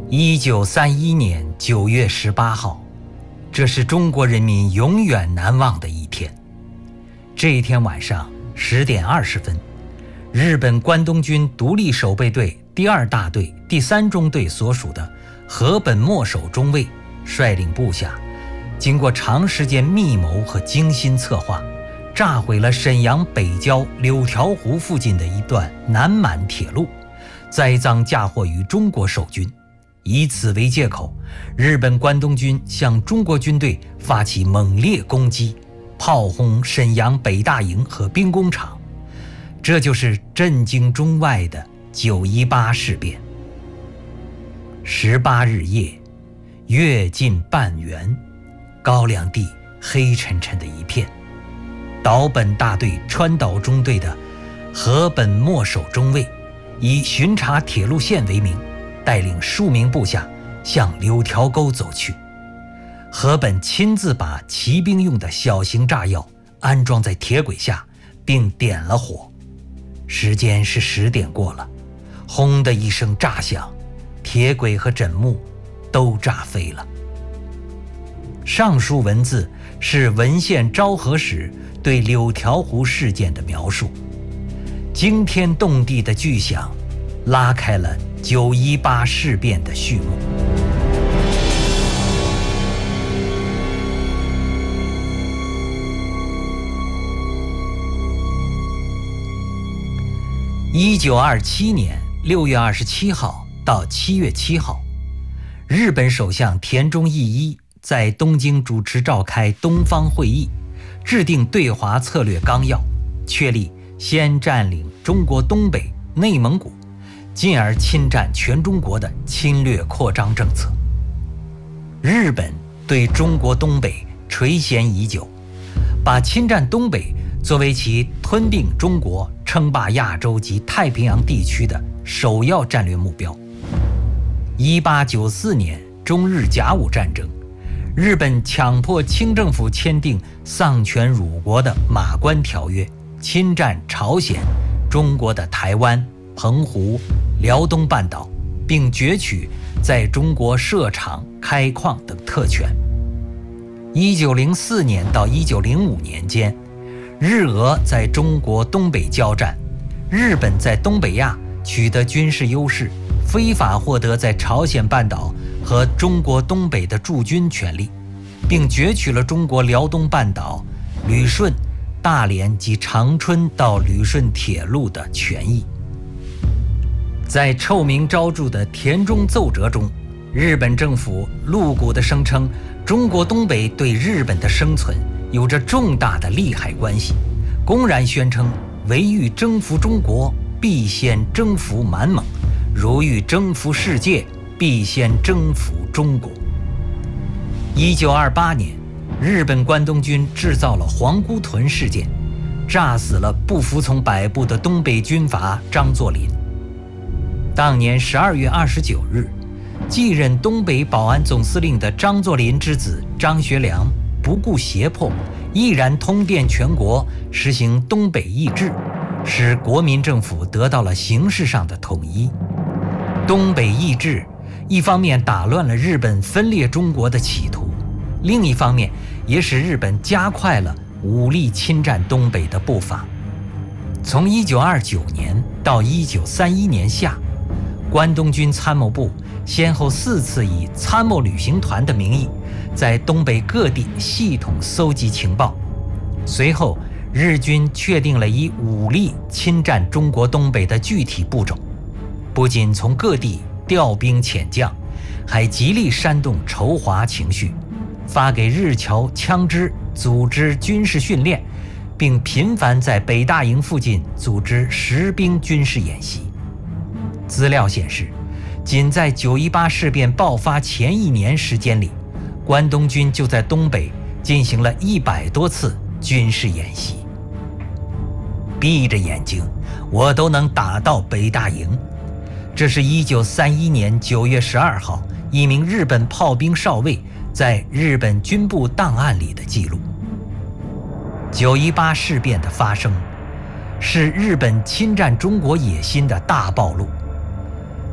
1931年9月18号，这是中国人民永远难忘的一天。这一天晚上10点20分，日本关东军独立守备队第2大队第3中队所属的河本默守中尉率领部下，经过长时间密谋和精心策划，炸毁了沈阳北郊柳条湖附近的一段南满铁路，栽赃嫁祸于中国守军。以此为借口，日本关东军向中国军队发起猛烈攻击，炮轰沈阳北大营和兵工厂。这就是震惊中外的9·18事变。18日夜，月近半圆，高粱地黑沉沉的一片。岛本大队川岛中队的河本默守中尉以巡查铁路线为名，带领数名部下向柳条沟走去。河本亲自把骑兵用的小型炸药安装在铁轨下，并点了火。时间是10点过了，轰的一声炸响，铁轨和枕木都炸飞了。上述文字是文献昭和时对柳条湖事件的描述，惊天动地的巨响拉开了9·18事变的序幕。1927年6月27号到7月7号，日本首相田中义一在东京主持召开东方会议，制定对华策略纲要，确立先占领中国东北、内蒙古，进而侵占全中国的侵略扩张政策。日本对中国东北垂涎已久，把侵占东北作为其吞并中国、称霸亚洲及太平洋地区的首要战略目标。1894年中日甲午战争，日本强迫清政府签订丧权辱国的马关条约，侵占朝鲜、中国的台湾、澎湖、辽东半岛，并攫取在中国设厂、开矿等特权。1904年到1905年间，日俄在中国东北交战，日本在东北亚取得军事优势，非法获得在朝鲜半岛和中国东北的驻军权利，并攫取了中国辽东半岛、旅顺、大连及长春到旅顺铁路的权益。在臭名昭著的田中奏折中，日本政府露骨地声称中国东北对日本的生存有着重大的利害关系，公然宣称唯欲征服中国，必先征服满蒙；如欲征服世界，必先征服中国。1928年，日本关东军制造了皇姑屯事件，炸死了不服从摆布的东北军阀张作霖。当年12月29日，继任东北保安总司令的张作霖之子张学良不顾胁迫，毅然通电全国，实行东北易帜，使国民政府得到了形式上的统一。东北易帜一方面打乱了日本分裂中国的企图，另一方面也使日本加快了武力侵占东北的步伐。从1929年到1931年夏，关东军参谋部先后4次以参谋旅行团的名义，在东北各地系统搜集情报。随后，日军确定了以武力侵占中国东北的具体步骤，不仅从各地调兵遣将，还极力煽动仇华情绪，发给日侨枪支组织军事训练，并频繁在北大营附近组织实兵军事演习。资料显示，仅在9·18事变爆发前1年时间里，关东军就在东北进行了100多次军事演习。闭着眼睛，我都能打到北大营。这是1931年9月12号一名日本炮兵少尉在日本军部档案里的记录。9·18事变的发生，是日本侵占中国野心的大暴露。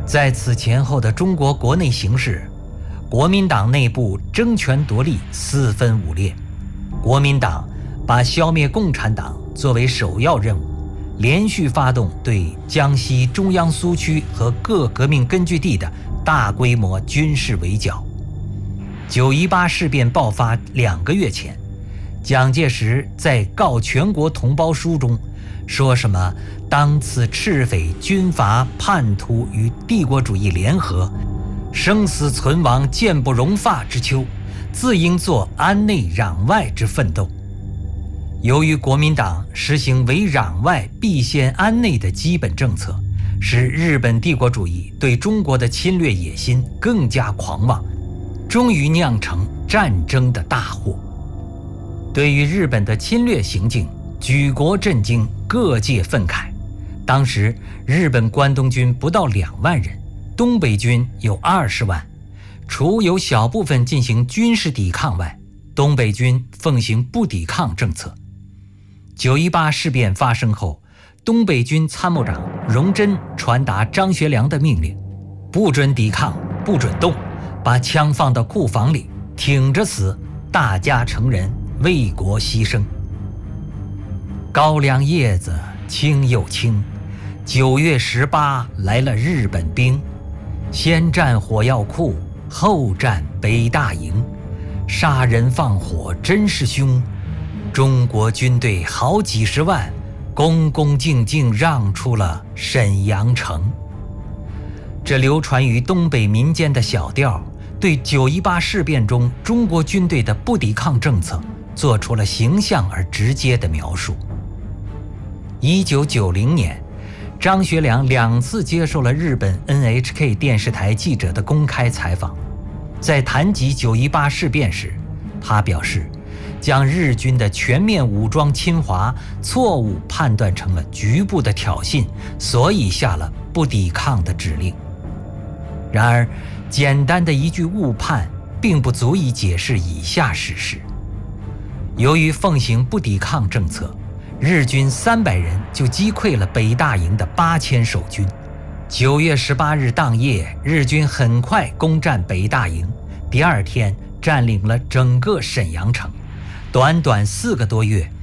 在此前后的中国国内形势，国民党内部争权夺利，四分五裂。国民党把消灭共产党作为首要任务，连续发动对江西中央苏区和各革命根据地的大规模军事围剿。9·18事变爆发2个月前，蒋介石在告全国同胞书中说什么当此赤匪军阀叛徒与帝国主义联合，生死存亡见不容发之秋，自应做安内攘外之奋斗。由于国民党实行唯攘外必先安内的基本政策，使日本帝国主义对中国的侵略野心更加狂妄，终于酿成战争的大祸。对于日本的侵略行径，举国震惊，各界愤慨。当时日本关东军不到2万人，东北军有20万，除有小部分进行军事抵抗外，东北军奉行不抵抗政策。9·18事变发生后，东北军参谋长荣臻传达张学良的命令：不准抵抗，不准动，把枪放到库房里，挺着死，大家成人，为国牺牲。高粱叶子青又青，9月18来了日本兵，先占火药库，后占北大营，杀人放火真是凶，中国军队好几十万，恭恭敬敬让出了沈阳城。这流传于东北民间的小调，对9·18事变中中国军队的不抵抗政策做出了形象而直接的描述。1990年，张学良2次接受了日本 NHK 电视台记者的公开采访。在谈及9·18事变时，他表示将日军的全面武装侵华错误判断成了局部的挑衅，所以下了不抵抗的指令。然而，简单的一句误判并不足以解释以下事实。由于奉行不抵抗政策，日军300人就击溃了北大营的8000守军。9月18日当夜，日军很快攻占北大营，第2天占领了整个沈阳城。短短4个多月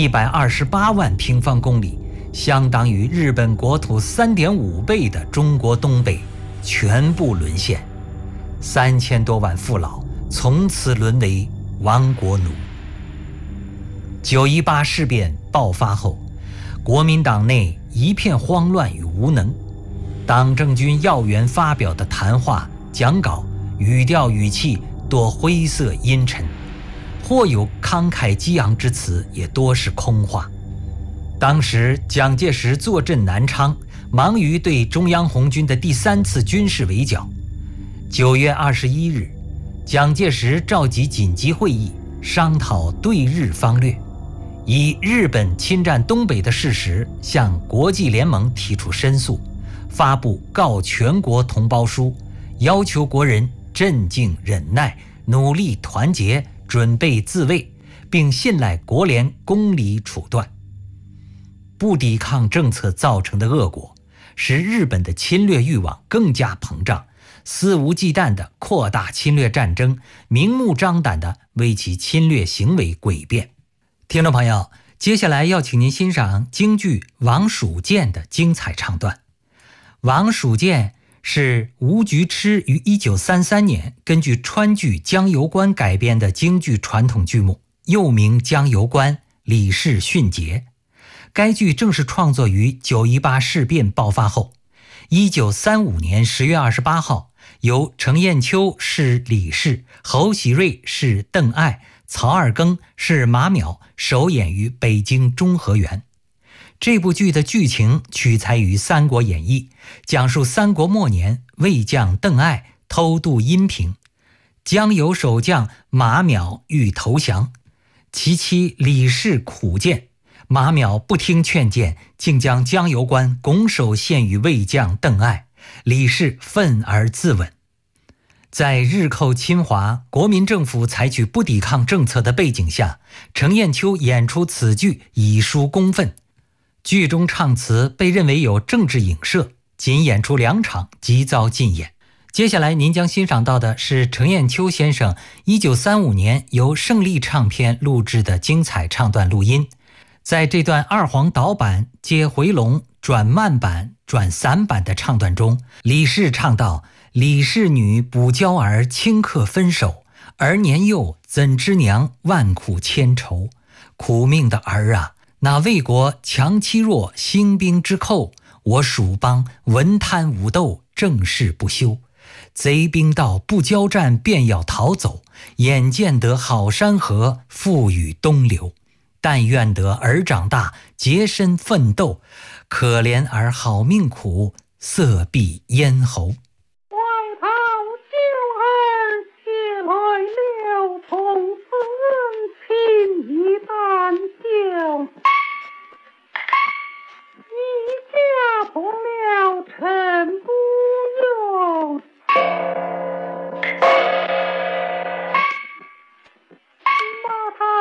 ，128万平方公里，相当于日本国土3.5倍的中国东北全部沦陷，3000多万父老从此沦为亡国奴。9·18事变爆发后，国民党内一片慌乱与无能，党政军要员发表的谈话讲稿语调语气多灰色阴沉，或有慷慨激昂之词，也多是空话。当时蒋介石坐镇南昌，忙于对中央红军的第3次军事围剿。9月21日，蒋介石召集紧急会议，商讨对日方略，以日本侵占东北的事实向国际联盟提出申诉，发布告全国同胞书，要求国人镇静忍耐，努力团结，准备自卫，并信赖国联公理处断。不抵抗政策造成的恶果，使日本的侵略欲望更加膨胀，肆无忌惮地扩大侵略战争，明目张胆地为其侵略行为诡辩。听众朋友，接下来要请您欣赏京剧王蜀建的精彩唱段。王蜀建是吴菊痴于1933年根据川剧《江油官》改编的京剧传统剧目，又名《江油官》，李氏训捷。该剧正是创作于9·18事变爆发后。1935年10月28号，由程砚秋饰李氏，侯喜瑞饰邓艾，曹二更是马邈首演于北京中和园。这部剧的剧情取材于《三国演义》，讲述三国末年魏将邓艾偷渡阴平，江油守将马邈欲投降，其妻李氏苦谏，马邈不听劝谏，竟将江油官拱手献与魏将邓艾，李氏愤而自刎。在日寇侵华，国民政府采取不抵抗政策的背景下，程砚秋演出此剧以抒公愤。剧中唱词被认为有政治影射， 仅演出2场即遭禁演。接下来您将欣赏到的是程砚秋先生1935年由胜利唱片录制的精彩唱段录音。在这段二黄导板接回笼转慢板转散板的唱段中，李氏唱道：李氏女补娇儿顷刻分手，儿年幼怎知娘万苦千愁。苦命的儿啊，那魏国强欺弱兴兵之寇，我蜀邦文贪武斗正事不休。贼兵到不交战便要逃走，眼见得好山河复与东流。但愿得儿长大洁身奋斗，可怜儿好命苦，色闭咽喉。